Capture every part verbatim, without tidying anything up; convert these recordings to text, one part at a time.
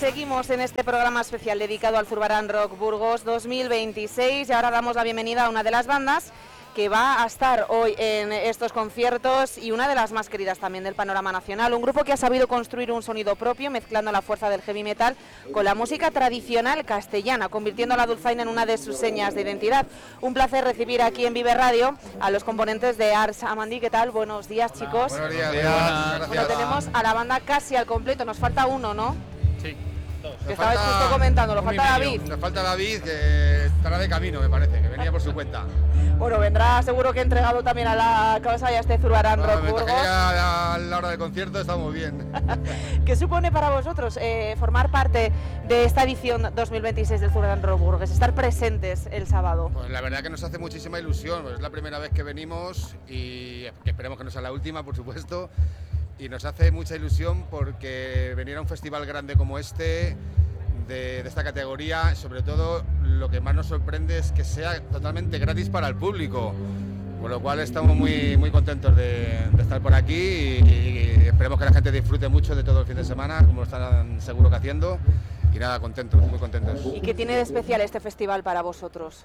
seguimos en este programa especial dedicado al Zurbarán Rock Burgos dos mil veintiséis y ahora damos la bienvenida a una de las bandas que va a estar hoy en estos conciertos y una de las más queridas también del panorama nacional, un grupo que ha sabido construir un sonido propio mezclando la fuerza del heavy metal con la música tradicional castellana, convirtiendo a la dulzaina en una de sus señas de identidad. Un placer recibir aquí en Vive Radio a los componentes de Ars Amandi. ¿Qué tal? Buenos días, chicos. Buenos días, días. Bueno, tenemos a la banda casi al completo, nos falta uno, ¿no? Sí. Que estabais justo comentando, nos falta David. Nos falta David, que estará de camino, me parece, que venía por su cuenta. Bueno, vendrá seguro que entregado también a la causa y a este Zurbarán No, Rock me Burgos. a la hora del concierto, está muy bien. ¿Qué supone para vosotros eh, formar parte de esta edición dos mil veintiséis del Zurbarán Rock Burgos, estar presentes el sábado? Pues la verdad que nos hace muchísima ilusión, pues es la primera vez que venimos y que esperemos que no sea la última, por supuesto. Y nos hace mucha ilusión porque venir a un festival grande como este, de, de esta categoría, sobre todo lo que más nos sorprende es que sea totalmente gratis para el público, con lo cual estamos muy, muy contentos de, de estar por aquí y, y esperemos que la gente disfrute mucho de todo el fin de semana, como lo están seguro que haciendo, y nada, contentos, muy contentos. ¿Y qué tiene de especial este festival para vosotros?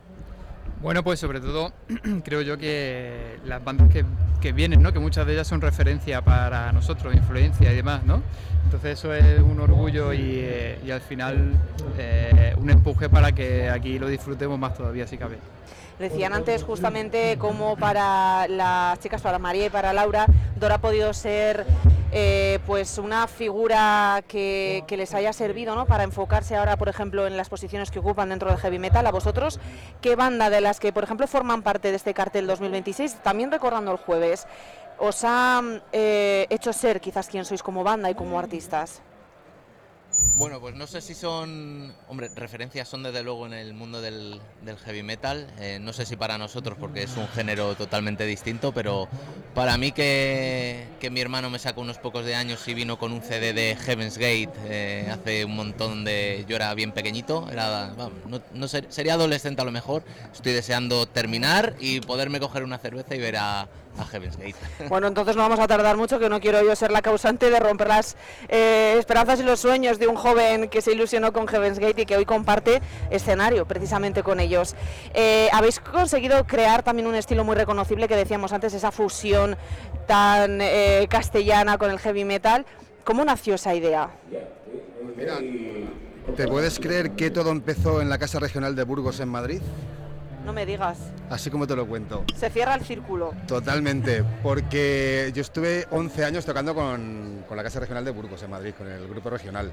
Bueno, pues sobre todo creo yo que las bandas que, que vienen, ¿no? Que muchas de ellas son referencia para nosotros, influencia y demás, ¿no? Entonces eso es un orgullo y, eh, y al final eh, un empuje para que aquí lo disfrutemos más todavía si cabe. Decían antes justamente cómo para las chicas, para María y para Laura, Dora ha podido ser eh, pues una figura que, que les haya servido, ¿no? Para enfocarse ahora, por ejemplo, en las posiciones que ocupan dentro del heavy metal. A vosotros, ¿qué banda de las que, por ejemplo, forman parte de este cartel dos mil veintiséis, también recordando el jueves, os ha eh, hecho ser quizás quién sois como banda y como artistas? Bueno, pues no sé si son, hombre, referencias son desde luego en el mundo del, del heavy metal, eh, no sé si para nosotros porque es un género totalmente distinto, pero para mí que, que mi hermano me sacó unos pocos de años y vino con un C D de Heaven's Gate eh, hace un montón de, yo era bien pequeñito, era, vamos, no, no ser, sería adolescente a lo mejor, estoy deseando terminar y poderme coger una cerveza y ver a, a Heaven's Gate. Bueno, entonces no vamos a tardar mucho, que no quiero yo ser la causante de romper las eh, esperanzas y los sueños de un joven que se ilusionó con Heaven's Gate y que hoy comparte escenario precisamente con ellos. Eh, habéis conseguido crear también un estilo muy reconocible que decíamos antes, esa fusión tan eh, castellana con el heavy metal. ¿Cómo nació esa idea? Mira, ¿te puedes creer que todo empezó en la Casa Regional de Burgos en Madrid? No me digas. Así como te lo cuento. Se cierra el círculo. Totalmente, porque yo estuve once años tocando con, con la Casa Regional de Burgos en Madrid, con el grupo regional.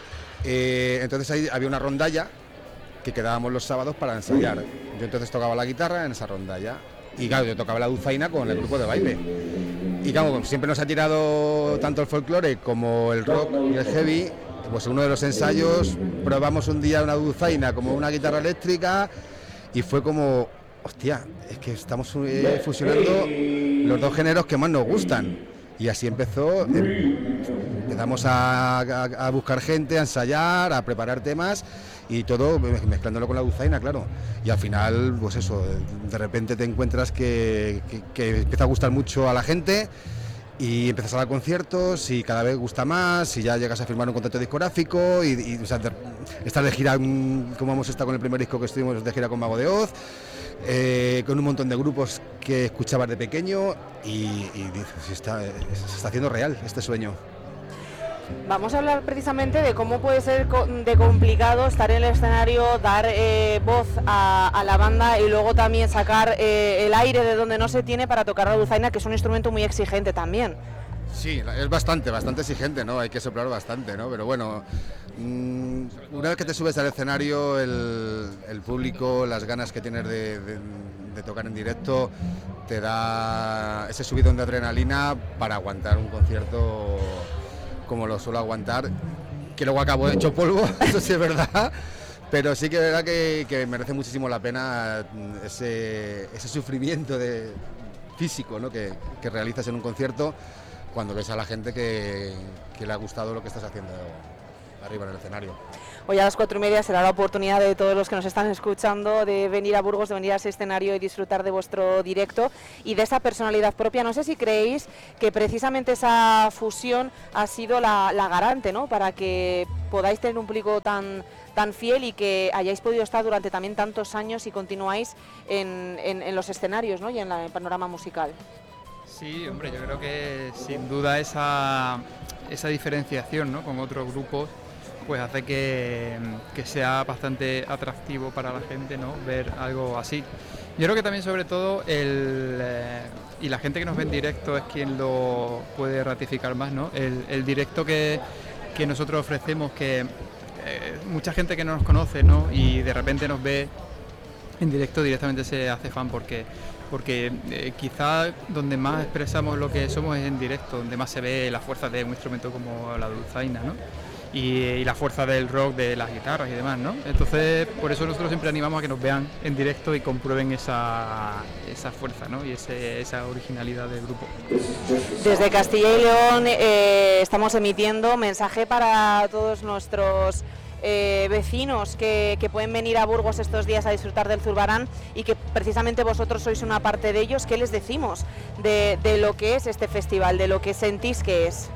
Eh, entonces ahí había una rondalla que quedábamos los sábados para ensayar. Yo entonces tocaba la guitarra en esa rondalla y claro, yo tocaba la dulzaina con el grupo de baile. Y claro, siempre nos ha tirado tanto el folclore como el rock y el heavy. Pues en uno de los ensayos probamos un día una dulzaina como una guitarra eléctrica y fue como, hostia, es que estamos eh, fusionando los dos géneros que más nos gustan. Y así empezó, eh, empezamos a, a, a buscar gente, a ensayar, a preparar temas y todo mezclándolo con la dulzaina, claro. Y al final, pues eso, de repente te encuentras que, que, que empieza a gustar mucho a la gente y empiezas a dar conciertos y cada vez gusta más y ya llegas a firmar un contrato discográfico y, y o sea, de, estás de gira, como hemos estado con el primer disco que estuvimos de gira con Mago de Oz, eh, con un montón de grupos que escuchabas de pequeño y, y dices, se está, se está haciendo real este sueño. Vamos a hablar precisamente de cómo puede ser de complicado estar en el escenario, dar eh, voz a, a la banda y luego también sacar eh, el aire de donde no se tiene para tocar la dulzaina, que es un instrumento muy exigente también. Sí, es bastante, bastante exigente, ¿no? Hay que soplar bastante, ¿no? Pero bueno, mmm, una vez que te subes al escenario, el, el público, las ganas que tienes de, de, de tocar en directo, te da ese subidón de adrenalina para aguantar un concierto como lo suelo aguantar, que luego acabo hecho polvo, eso sí es verdad, pero sí que es verdad que, que merece muchísimo la pena ese, ese sufrimiento de, físico, ¿no? que, que realizas en un concierto cuando ves a la gente que, que le ha gustado lo que estás haciendo. arriba en el escenario. Hoy a las cuatro y media será la oportunidad de todos los que nos están escuchando de venir a Burgos, de venir a ese escenario y disfrutar de vuestro directo y de esa personalidad propia. No sé si creéis que precisamente esa fusión ha sido la, la garante, ¿no?, para que podáis tener un público tan, tan fiel y que hayáis podido estar durante también tantos años y continuáis en, en, en los escenarios, ¿no?, y en la, en el panorama musical. Sí, hombre, yo creo que sin duda esa, esa diferenciación, ¿no?, con otros grupos pues hace que, que sea bastante atractivo para la gente, ¿no?, ver algo así. Yo creo que también sobre todo el eh, y la gente que nos ve en directo es quien lo puede ratificar más, ¿no? El, el directo que, que nosotros ofrecemos, que eh, mucha gente que no nos conoce, ¿no?, y de repente nos ve en directo directamente se hace fan porque porque eh, quizá donde más expresamos lo que somos es en directo, donde más se ve la fuerza de un instrumento como la dulzaina, ¿no?, y, y la fuerza del rock, de las guitarras y demás, ¿no? Entonces, por eso nosotros siempre animamos a que nos vean en directo y comprueben esa, esa fuerza, ¿no?, y ese, esa originalidad del grupo. Desde Castilla y León eh, estamos emitiendo mensaje para todos nuestros eh, vecinos que, que pueden venir a Burgos estos días a disfrutar del Zurbarán y que precisamente vosotros sois una parte de ellos. ¿Qué les decimos de, de lo que es este festival, de lo que sentís que es?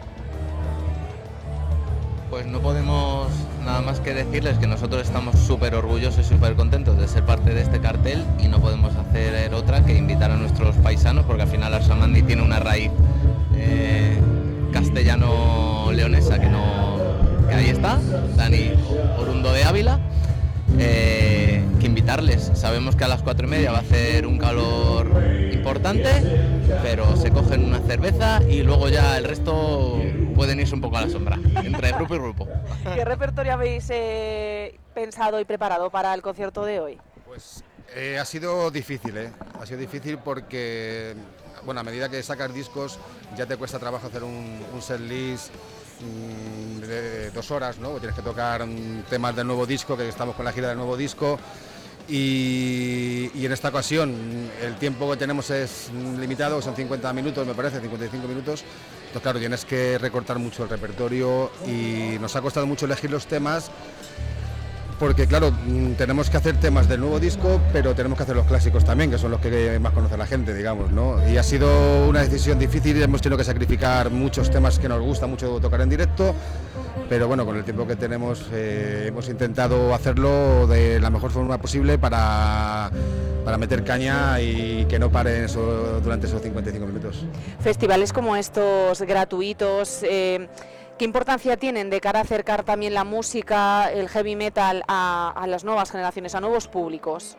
Pues no podemos nada más que decirles que nosotros estamos súper orgullosos y súper contentos de ser parte de este cartel y no podemos hacer otra que invitar a nuestros paisanos, porque al final Arsamandi tiene una raíz eh, castellano-leonesa que no que ahí está, Dani Orundo de Ávila, eh, que invitarles. Sabemos que a las cuatro y media va a hacer un calor importante, pero se cogen una cerveza y luego ya el resto pueden irse un poco a la sombra, entre grupo y grupo. ¿Qué repertorio habéis eh, pensado y preparado para el concierto de hoy? Pues eh, ha sido difícil, ¿eh? Ha sido difícil porque, bueno, a medida que sacas discos ya te cuesta trabajo hacer un, un set list mmm, de dos horas, ¿no? Tienes que tocar um, temas del nuevo disco, que estamos con la gira del nuevo disco. Y, y en esta ocasión el tiempo que tenemos es limitado, son cincuenta minutos, me parece, cincuenta y cinco minutos. Entonces, claro, tienes que recortar mucho el repertorio y nos ha costado mucho elegir los temas porque, claro, tenemos que hacer temas del nuevo disco, pero tenemos que hacer los clásicos también, que son los que más conoce la gente, digamos, ¿no? Y ha sido una decisión difícil, hemos tenido que sacrificar muchos temas que nos gusta mucho tocar en directo, pero bueno, con el tiempo que tenemos eh, hemos intentado hacerlo de la mejor forma posible para, para meter caña y que no pare eso durante esos cincuenta y cinco minutos. Festivales como estos gratuitos, eh, ¿qué importancia tienen de cara a acercar también la música, el heavy metal a, a las nuevas generaciones, a nuevos públicos?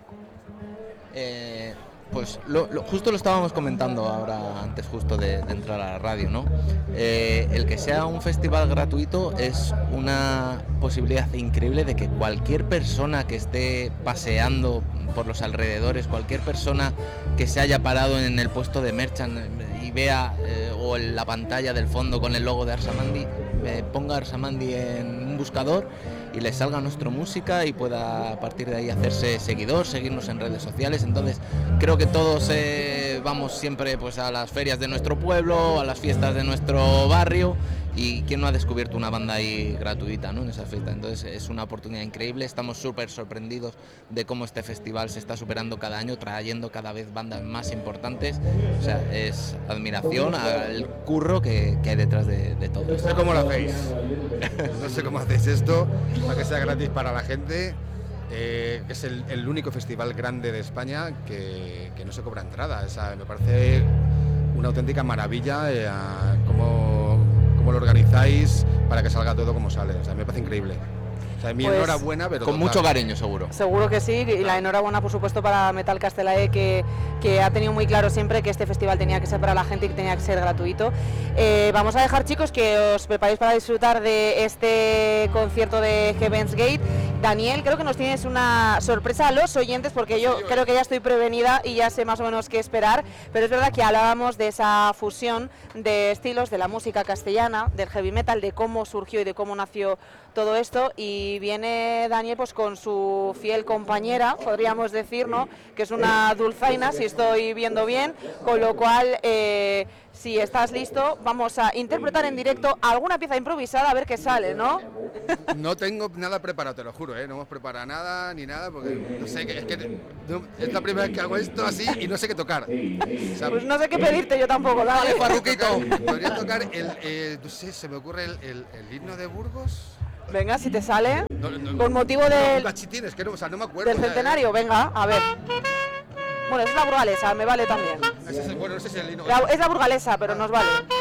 Eh, pues lo, lo, justo lo estábamos comentando ahora, antes justo de, de entrar a la radio, ¿no? Eh, el que sea un festival gratuito es una posibilidad increíble de que cualquier persona que esté paseando por los alrededores, cualquier persona que se haya parado en el puesto de merchant y vea eh, o en la pantalla del fondo con el logo de Arsamandi, eh, ponga Arsamandi en un buscador y le salga nuestra música y pueda a partir de ahí hacerse seguidor, seguirnos en redes sociales. Entonces creo que todos eh, vamos siempre pues a las ferias de nuestro pueblo, a las fiestas de nuestro barrio, y quién no ha descubierto una banda ahí gratuita, ¿no?, en esa fiesta. Entonces es una oportunidad increíble, estamos súper sorprendidos de cómo este festival se está superando cada año, trayendo cada vez bandas más importantes. O sea, es admiración al curro que, que hay detrás de, de todo. No sé cómo lo hacéis, no sé cómo hacéis esto para que sea gratis para la gente. Eh, es el, el único festival grande de España que, que no se cobra entrada. O sea, me parece una auténtica maravilla eh, como, como lo organizáis para que salga todo como sale. O sea, me parece increíble. O sea, mi pues, enhorabuena, pero con total. Mucho cariño, seguro. Seguro que sí, y la enhorabuena, por supuesto, para Metal Castelae, que, que ha tenido muy claro siempre que este festival tenía que ser para la gente y que tenía que ser gratuito. Eh, vamos a dejar, chicos, que os preparéis para disfrutar de este concierto de Heaven's Gate. Daniel, creo que nos tienes una sorpresa a los oyentes, porque yo creo que ya estoy prevenida y ya sé más o menos qué esperar, pero es verdad que hablábamos de esa fusión de estilos, de la música castellana, del heavy metal, de cómo surgió y de cómo nació todo esto, y viene Daniel pues con su fiel compañera, podríamos decir, ¿no?, que es una dulzaina, si estoy viendo bien, con lo cual eh, si estás listo, vamos a interpretar en directo alguna pieza improvisada a ver qué sale, ¿no? No tengo nada preparado, te lo juro, ¿eh? No hemos preparado nada ni nada, porque no sé, es que no, es la primera vez que hago esto así y no sé qué tocar. O sea, Pues no sé qué pedirte yo tampoco, dale. Farruquito. Podría tocar el, eh, no sé, se me ocurre el, el, el himno de Burgos. Venga, si te sale, No, no, con motivo no, del, cachitines, que no, o sea, no me acuerdo. del ya, centenario, ¿eh? venga, a ver. Bueno, es la burgalesa, me vale también. Ese es el- bueno, no sé si es el himno. La- es la burgalesa, pero nos vale.